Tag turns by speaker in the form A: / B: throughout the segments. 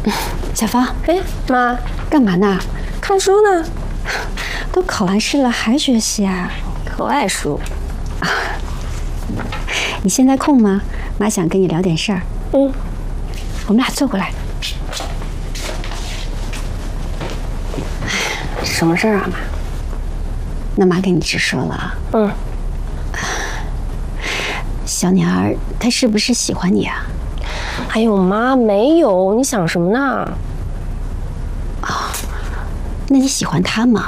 A: 小芳，
B: 哎，妈，
A: 干嘛呢？
B: 看书呢。
A: 都考完试了还学习啊？
B: 可爱书。
A: 你现在空吗？妈想跟你聊点事儿。
B: 嗯，
A: 我们俩坐过来。
B: 什么事儿啊，妈？
A: 那妈跟你直说了。
B: 嗯。
A: 小年儿他是不是喜欢你啊？
B: 哎呦，妈，没有，你想什么呢？
A: 那你喜欢他吗？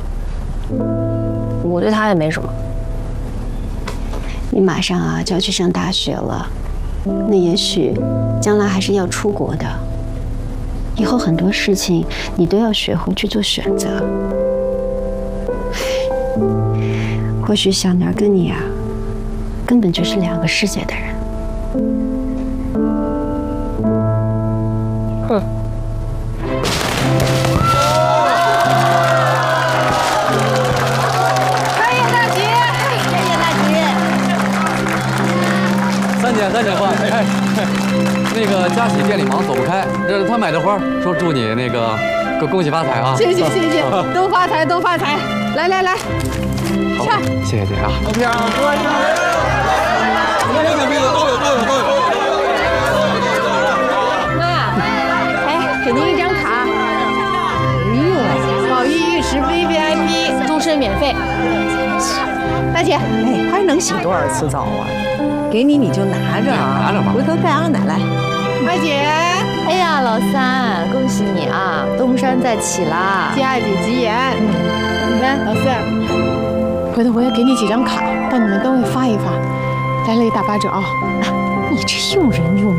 B: 我对他也没什么。
A: 你马上啊就要去上大学了，那也许将来还是要出国的，以后很多事情你都要学会去做选择。或许小年跟你啊，根本就是两个世界的人。
B: 哼。
C: 三姐花，哎，那个佳喜店里忙走不开，这他买的花，说祝你那个恭喜发财啊！
D: 谢谢，都发财都发财！来，
C: 好，谢谢姐啊！
D: 好漂亮，多少？妈，哎，给您一张卡。哎呦，宝玉浴池 VVIP，终身免费。大姐，
E: 哎，还能洗多少次澡啊？给你就拿着啊，
C: 拿着吧，
E: 回头带俺奶来。
D: 二姐，
F: 哎呀，老三，恭喜你啊，东山再起啦！
D: 佳姐吉言。你看，老四，回头我也给你几张卡，到你们单位发一发，来了一大8折啊！
F: 你这用人用